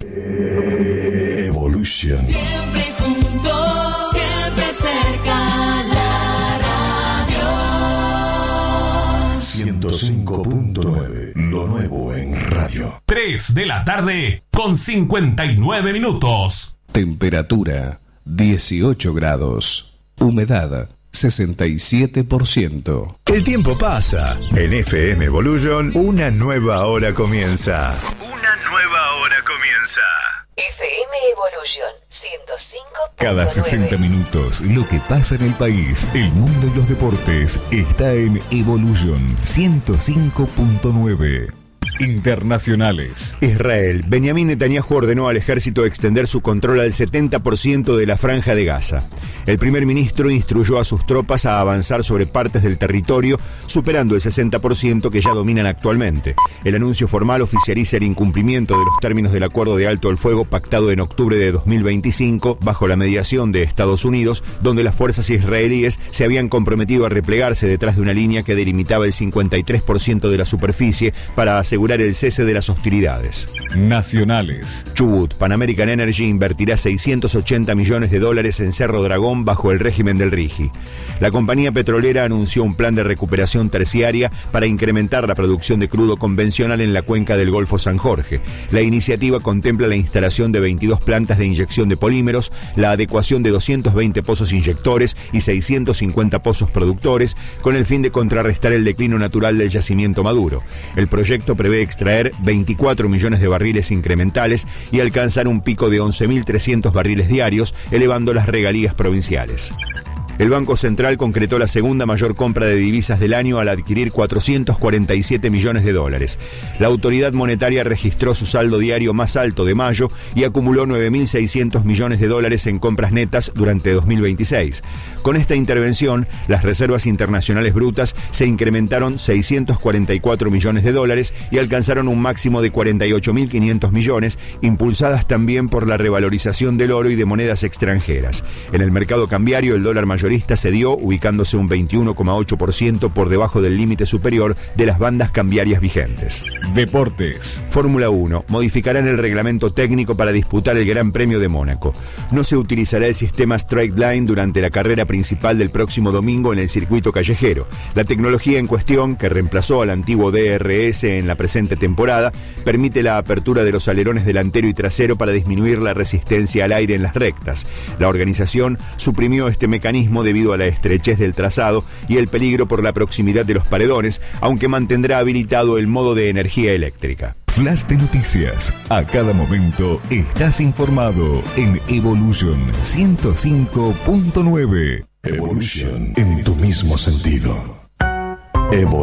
Evolution. Siempre juntos, siempre cerca, la radio. 105.9, lo nuevo en radio. 3 de la tarde con 59 minutos. Temperatura 18 grados. Humedad 67%. El tiempo pasa. En FM Evolution, una nueva hora comienza. Una nueva hora comienza. FM Evolution 105.9. Cada 60 minutos, lo que pasa en el país, el mundo y los deportes está en Evolution 105.9. Internacionales. Israel. Benjamín Netanyahu ordenó al ejército extender su control al 70% de la franja de Gaza. El primer ministro instruyó a sus tropas a avanzar sobre partes del territorio, superando el 60% que ya dominan actualmente. El anuncio formal oficializa el incumplimiento de los términos del acuerdo de alto el fuego pactado en octubre de 2025 bajo la mediación de Estados Unidos, donde las fuerzas israelíes se habían comprometido a replegarse detrás de una línea que delimitaba el 53% de la superficie para asegurar el cese de las hostilidades. Nacionales. Chubut. Pan American Energy invertirá $680 millones en Cerro Dragón bajo el régimen del RIGI. La compañía petrolera anunció un plan de recuperación terciaria para incrementar la producción de crudo convencional en la cuenca del Golfo San Jorge. La iniciativa contempla la instalación de 22 plantas de inyección de polímeros, la adecuación de 220 pozos inyectores y 650 pozos productores, con el fin de contrarrestar el declino natural del yacimiento Maduro. El proyecto prevé extraer 24 millones de barriles incrementales y alcanzar un pico de 11.300 barriles diarios, elevando las regalías provinciales. El Banco Central concretó la segunda mayor compra de divisas del año al adquirir $447 millones. La autoridad monetaria registró su saldo diario más alto de mayo y acumuló $9.600 millones en compras netas durante 2026. Con esta intervención, las reservas internacionales brutas se incrementaron $644 millones y alcanzaron un máximo de 48.500 millones, impulsadas también por la revalorización del oro y de monedas extranjeras. En el mercado cambiario, el dólar mayorista cedió, ubicándose un 21,8% por debajo del límite superior de las bandas cambiarias vigentes. Deportes. Fórmula 1. Modificarán el reglamento técnico para disputar el Gran Premio de Mónaco. No se utilizará el sistema Straight Line durante la carrera principal del próximo domingo en el circuito callejero. La tecnología en cuestión, que reemplazó al antiguo DRS en la presente temporada, permite la apertura de los alerones delantero y trasero para disminuir la resistencia al aire en las rectas. La organización suprimió este mecanismo debido a la estrechez del trazado y el peligro por la proximidad de los paredones, aunque mantendrá habilitado el modo de energía eléctrica. Flash de noticias. A cada momento estás informado en Evolution 105.9. Evolution en tu mismo sentido.